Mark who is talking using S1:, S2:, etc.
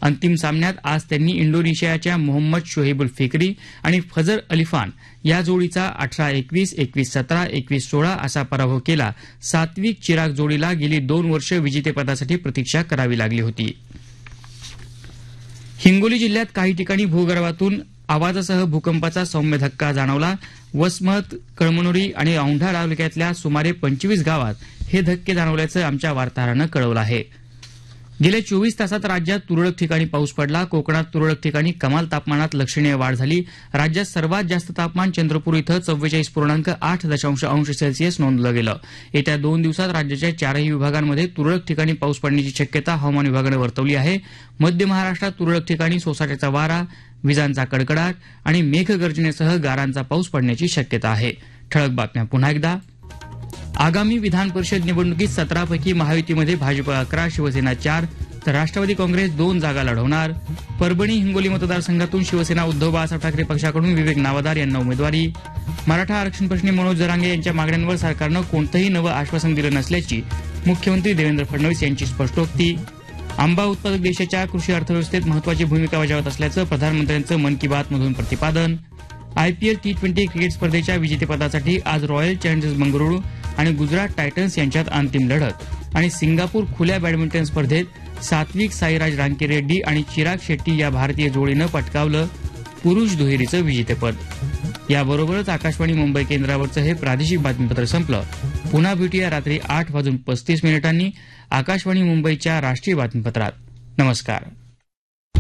S1: अंतिम सामन्यात आज त्यांनी इंडोनेशियाच्या मोहम्मद शोहेबुल फिक्री आणि फजर अलिफान या जोडीचा 18-21, 21-17, 21-16 असा पराभव केला. सात्विक चिराग जोडीला गेली 2 वर्ष विजेतेपदासाठी प्रतीक्षा करावी लागली होती. हिंगोली जिल्ह्यात काही ठिकाणी भूगर्भातून आवाजासह भूकंपाचा सौम्य धक्का जाणवला. वसमत, कळमनुरी आणि औंढा तालुक्यातल्या सुमारे 25 गावात हे धक्के जाणवल्याचं आमच्या वार्ताहरानं कळवलं आहे. गेल्या 24 तासात राज्यात तुरळक ठिकाणी पाऊस पडला. कोकणात तुरळक ठिकाणी कमाल तापमानात लक्षणीय वाढ झाली. राज्यात सर्वात जास्त तापमान चंद्रपूर इथं 44.8 अंश सेल्सिअस नोंदलं गेलं. येत्या 2 दिवसात राज्याच्या 4ही विभागांमध्ये तुरळक ठिकाणी पाऊस पडण्याची शक्यता हवामान विभागानं वर्तवली आहे. मध्य महाराष्ट्रात तुरळक ठिकाणी सोसाट्याचा वारा, विजांचा कडकडाट आणि मेघगर्जनेसह गारांचा पाऊस पडण्याची शक्यता आहे. ठळक बातम्या पुन्हा एकदा. आगामी विधान परिषद निवडणुकीत 17 पैकी महायुतीमध्ये भाजप 11, शिवसेना 4 तर राष्ट्रवादी काँग्रेस 2 जागा लढवणार. परभणी हिंगोली मतदारसंघातून शिवसेना उद्धव बाळासाहेब ठाकरे पक्षाकडून विवेक नावदार यांना उमेदवारी. मराठा आरक्षण प्रश्नी मनोज जरांगे यांच्या मागण्यांवर सरकारनं कोणतंही नवं आश्वासन दिलं नसल्याची मुख्यमंत्री देवेंद्र फडणवीस यांची स्पष्टोक्ती. आंबा उत्पादक देशाच्या कृषी अर्थव्यवस्थेत महत्वाची भूमिका बजावत असल्याचं प्रधानमंत्र्यांचं मन की बात मधून प्रतिपादन. आयपीएल T20 क्रिकेट स्पर्धेच्या विजेतेपदासाठी आज रॉयल चॅलेंजर्स बंगळुरू आणि गुजरात टायटन्स यांच्यात अंतिम लढत. आणि सिंगापूर खुल्या बॅडमिंटन स्पर्धेत सात्विक साईराज रांकीरेड्डी आणि चिराग शेट्टी या भारतीय जोडीनं पटकावलं पुरुष दुहेरीचं विजेतेपद. याबरोबरच आकाशवाणी मुंबई केंद्रावरचं हे प्रादेशिक बातमीपत्र संपलं. पुन्हा भेटूया रात्री 8:35 आकाशवाणी मुंबईच्या राष्ट्रीय बातमीपत्रात. नमस्कार.